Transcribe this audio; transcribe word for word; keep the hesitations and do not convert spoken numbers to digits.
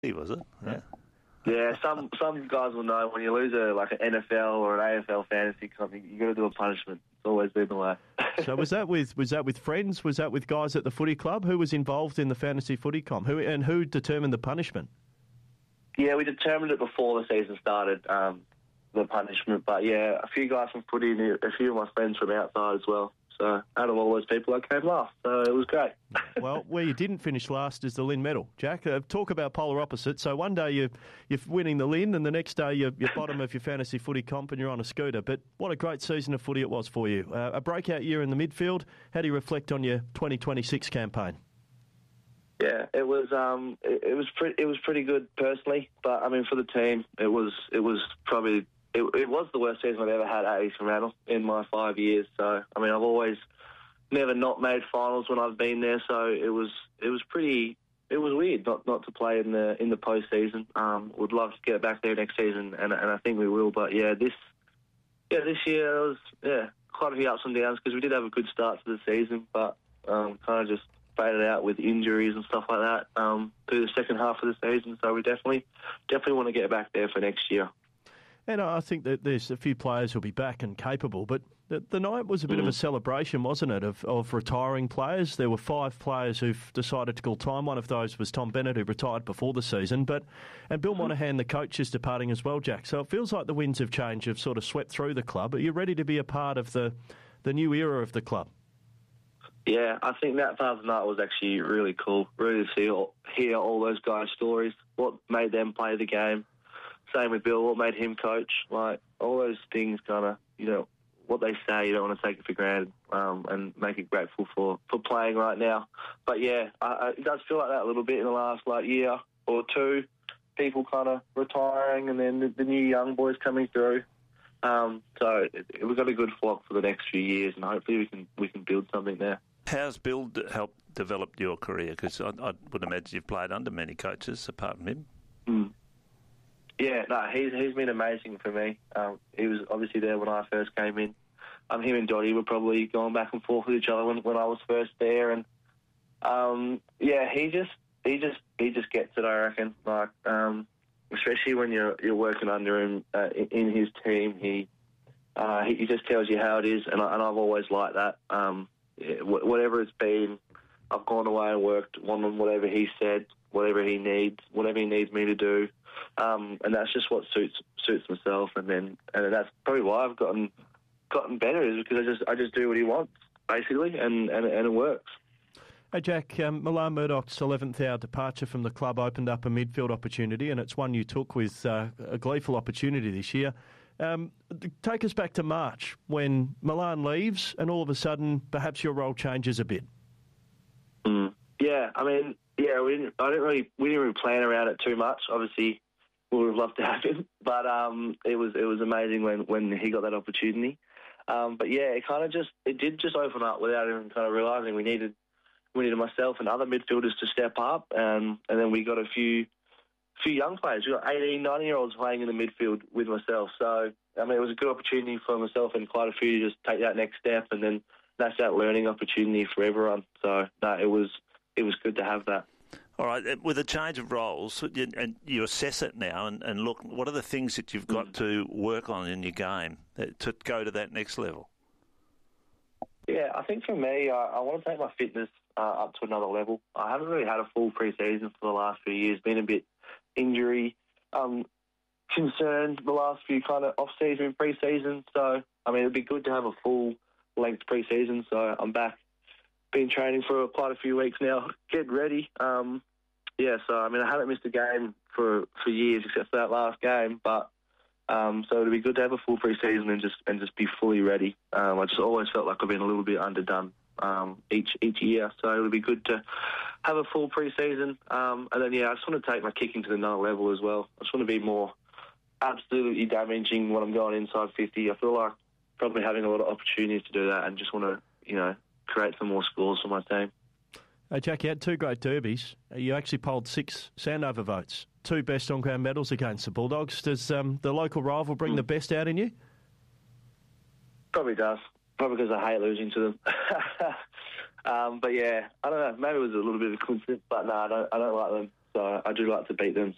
He was it? Yeah. Yeah, some some guys will know when you lose a like an N F L or an A F L fantasy comp, you got to do a punishment. It's always been the way. So was that with was that with friends? Was that with guys at the footy club? Who was involved in the fantasy footy comp? Who and who determined the punishment? Yeah, we determined it before the season started, um, the punishment. But yeah, a few guys from footy and a few of my friends from outside as well. So out of all those people, I came last. So it was great. Well, where you didn't finish last is the Lynn Medal. Jack, uh, talk about polar opposites. So one day you're, you're winning the Lynn and the next day you're, you're bottom of your fantasy footy comp and you're on a scooter. But what a great season of footy it was for you. Uh, a breakout year in the midfield. How do you reflect on your twenty twenty-six campaign? Yeah, it was um, it, it was pretty it was pretty good personally, but I mean for the team, it was it was probably it, it was the worst season I've ever had at East Fremantle in my five years. So I mean I've always never not made finals when I've been there, so it was it was pretty it was weird not not to play in the in the postseason. Um, would love to get back there next season, and and I think we will. But yeah, this yeah this year it was yeah quite a few ups and downs because we did have a good start to the season, but um, kind of just faded out with injuries and stuff like that um, through the second half of the season. So we definitely definitely want to get back there for next year. And I think that there's a few players who'll be back and capable, but the, the night was a bit mm. of a celebration, wasn't it, of, of retiring players? There were five players who've decided to call time. One of those was Tom Bennett, who retired before the season, but and Bill mm. Monahan, the coach, is departing as well, Jack. So it feels like the winds of change have sort of swept through the club. Are you ready to be a part of the, the new era of the club? Yeah, I think that Father's Night was actually really cool. Really to see all, hear all those guys' stories, what made them play the game. Same with Bill, what made him coach. Like, all those things kind of, you know, what they say, you don't want to take it for granted um, and make it grateful for, for playing right now. But yeah, I, I, it does feel like that a little bit in the last like year or two. People kind of retiring and then the, the new young boys coming through. Um, so it, it, we've got a good flock for the next few years, and hopefully we can we can build something there. How's Bill d- helped develop your career? Because I, I would imagine you've played under many coaches apart from him. Mm. Yeah, no, he's he's been amazing for me. Um, he was obviously there when I first came in. Um, him and Dottie were probably going back and forth with each other when, when I was first there, and um, yeah, he just he just he just gets it. I reckon, like um, especially when you're you're working under him uh, in, in his team, he uh, he just tells you how it is, and, I, and I've always liked that. Um, yeah, whatever it's been, I've gone away and worked on whatever he said, whatever he needs, whatever he needs me to do. Um, and that's just what suits suits myself, and then and that's probably why I've gotten gotten better is because I just I just do what he wants basically, and, and, and it works. Hey Jack, um, Milan Murdoch's eleventh hour departure from the club opened up a midfield opportunity, and it's one you took with uh, a gleeful opportunity this year. Um, take us back to March when Milan leaves, and all of a sudden perhaps your role changes a bit. Mm. Yeah, I mean, yeah, we didn't. I didn't really. We didn't really plan around it too much. Obviously, we would have loved to have him, but um, it was it was amazing when, when he got that opportunity. Um, but yeah, it kind of just it did just open up without even kind of realising we needed we needed myself and other midfielders to step up, and and then we got a few few young players. We got eighteen, nineteen year olds playing in the midfield with myself. So I mean, it was a good opportunity for myself and quite a few to just take that next step, and then that's that learning opportunity for everyone. So no, it was. It was good to have that. All right, with a change of roles, and you assess it now and, and look, what are the things that you've got mm. to work on in your game to go to that next level? Yeah, I think for me, I, I want to take my fitness uh, up to another level. I haven't really had a full pre-season for the last few years, been a bit injury um, concerned the last few kind of off-season pre-season. So, I mean, it'd be good to have a full-length pre-season, so I'm back. Been training for quite a few weeks now, getting ready. Um, yeah, so I mean, I haven't missed a game for, for years except for that last game, but um, so it'd be good to have a full pre-season and just and just be fully ready. Um, I just always felt like I've been a little bit underdone um, each each year, so it would be good to have a full pre-season. Um, and then yeah, I just want to take my kicking to another level as well. I just want to be more absolutely damaging when I'm going inside fifty. I feel like probably having a lot of opportunities to do that, and just want to you know. create some more scores for my team. Hey, Jack, you had two great derbies. You actually polled six Sandover votes. Two best on-ground medals against the Bulldogs. Does um, the local rival bring mm. the best out in you? Probably does. Probably because I hate losing to them. um, but yeah, I don't know. Maybe it was a little bit of a coincidence, but no, I don't, I don't like them. So I do like to beat them.